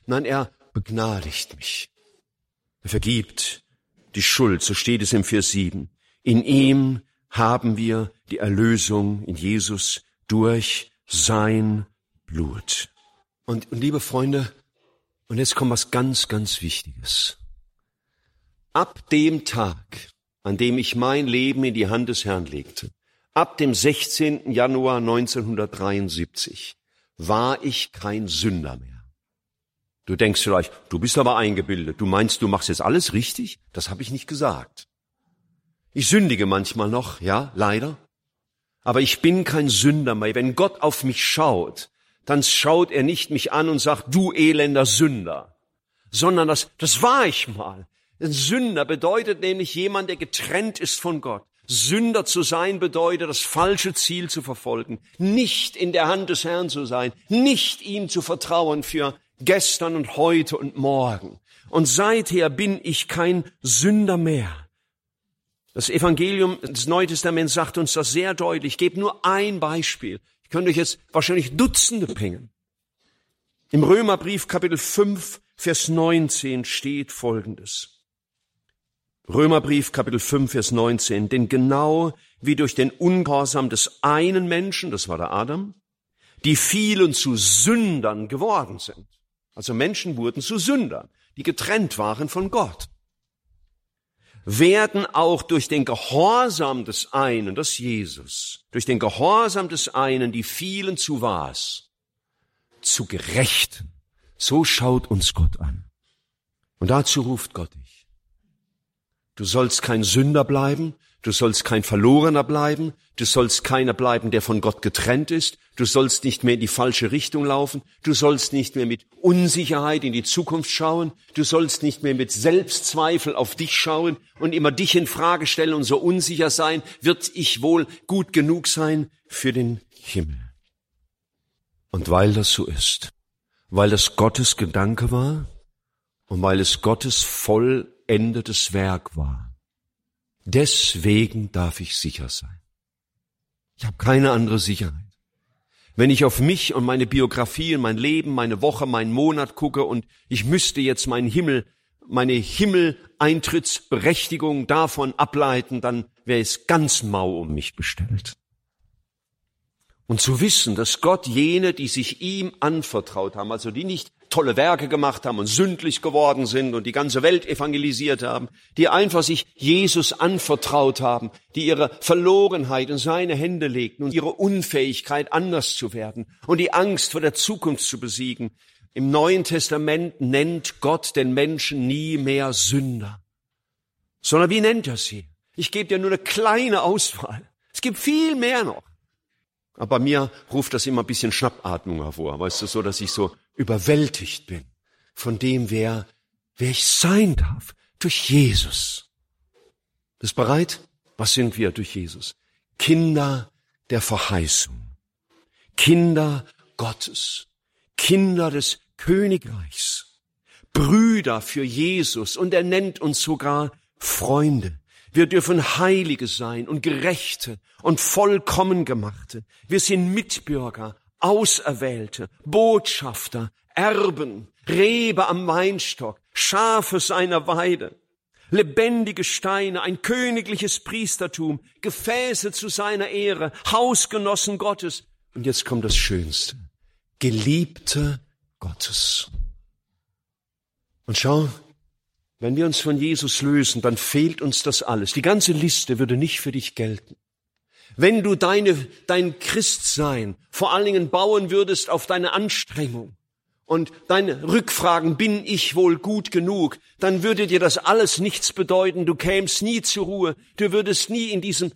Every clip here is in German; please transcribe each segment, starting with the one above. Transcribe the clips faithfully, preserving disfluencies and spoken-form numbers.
Nein, er begnadigt mich. Er vergibt die Schuld, so steht es im Vers sieben. In ihm haben wir die Erlösung in Jesus durch sein Blut. Und, und liebe Freunde, und jetzt kommt was ganz, ganz Wichtiges. Ab dem Tag, an dem ich mein Leben in die Hand des Herrn legte, ab dem sechzehnten Januar neunzehnhundertdreiundsiebzig, war ich kein Sünder mehr. Du denkst vielleicht, du bist aber eingebildet, du meinst, du machst jetzt alles richtig? Das habe ich nicht gesagt. Ich sündige manchmal noch, ja, leider. Aber ich bin kein Sünder mehr. Wenn Gott auf mich schaut, dann schaut er nicht mich an und sagt, du elender Sünder, sondern das, das war ich mal. Ein Sünder bedeutet nämlich jemand, der getrennt ist von Gott. Sünder zu sein bedeutet, das falsche Ziel zu verfolgen, nicht in der Hand des Herrn zu sein, nicht ihm zu vertrauen für gestern und heute und morgen. Und seither bin ich kein Sünder mehr. Das Evangelium des Neuen Testaments sagt uns das sehr deutlich. Ich gebe nur ein Beispiel. Ich könnte euch jetzt wahrscheinlich Dutzende bringen. Im Römerbrief Kapitel fünf, Vers neunzehn steht Folgendes. Römerbrief Kapitel fünf, Vers neunzehn. Denn genau wie durch den Ungehorsam des einen Menschen, das war der Adam, die vielen zu Sündern geworden sind. Also Menschen wurden zu Sündern, die getrennt waren von Gott. Werden auch durch den Gehorsam des einen, das Jesus, durch den Gehorsam des einen die vielen zu was? Zu Gerechten. So schaut uns Gott an. Und dazu ruft Gott dich. Du sollst kein Sünder bleiben, du sollst kein Verlorener bleiben, du sollst keiner bleiben, der von Gott getrennt ist, du sollst nicht mehr in die falsche Richtung laufen, du sollst nicht mehr mit Unsicherheit in die Zukunft schauen, du sollst nicht mehr mit Selbstzweifel auf dich schauen und immer dich in Frage stellen und so unsicher sein, wird ich wohl gut genug sein für den Himmel. Und weil das so ist, weil das Gottes Gedanke war und weil es Gottes vollendetes Werk war, deswegen darf ich sicher sein. Ich habe keine andere Sicherheit. Wenn ich auf mich und meine Biografie und mein Leben, meine Woche, meinen Monat gucke und ich müsste jetzt meinen Himmel, meine Himmeleintrittsberechtigung davon ableiten, dann wäre es ganz mau um mich bestellt. Und zu wissen, dass Gott jene, die sich ihm anvertraut haben, also die nicht tolle Werke gemacht haben und sündlich geworden sind und die ganze Welt evangelisiert haben, die einfach sich Jesus anvertraut haben, die ihre Verlorenheit in seine Hände legten und ihre Unfähigkeit, anders zu werden und die Angst vor der Zukunft zu besiegen. Im Neuen Testament nennt Gott den Menschen nie mehr Sünder. Sondern wie nennt er sie? Ich gebe dir nur eine kleine Auswahl. Es gibt viel mehr noch. Aber bei mir ruft das immer ein bisschen Schnappatmung hervor, weißt du, so, dass ich so überwältigt bin von dem, wer, wer ich sein darf, durch Jesus. Bist bereit? Was sind wir durch Jesus? Kinder der Verheißung, Kinder Gottes, Kinder des Königreichs, Brüder für Jesus und er nennt uns sogar Freunde. Wir dürfen Heilige sein und Gerechte und vollkommen Gemachte. Wir sind Mitbürger, Auserwählte, Botschafter, Erben, Rebe am Weinstock, Schafe seiner Weide, lebendige Steine, ein königliches Priestertum, Gefäße zu seiner Ehre, Hausgenossen Gottes. Und jetzt kommt das Schönste, Geliebte Gottes. Und schau, wenn wir uns von Jesus lösen, dann fehlt uns das alles. Die ganze Liste würde nicht für dich gelten. Wenn du deine, dein Christsein vor allen Dingen bauen würdest auf deine Anstrengung und deine Rückfragen, bin ich wohl gut genug, dann würde dir das alles nichts bedeuten. Du kämst nie zur Ruhe. Du würdest nie in diesem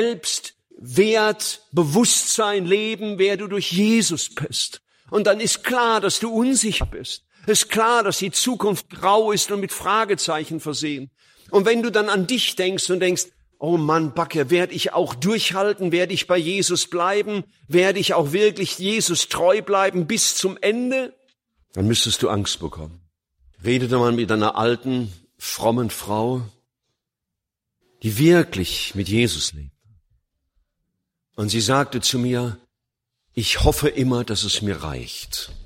Selbstwertbewusstsein leben, wer du durch Jesus bist. Und dann ist klar, dass du unsicher bist. Es ist klar, dass die Zukunft grau ist und mit Fragezeichen versehen. Und wenn du dann an dich denkst und denkst, oh Mann, Backe, werde ich auch durchhalten, werde ich bei Jesus bleiben, werde ich auch wirklich Jesus treu bleiben bis zum Ende, dann müsstest du Angst bekommen. Redete man mit einer alten, frommen Frau, die wirklich mit Jesus lebt. Und sie sagte zu mir, ich hoffe immer, dass es mir reicht.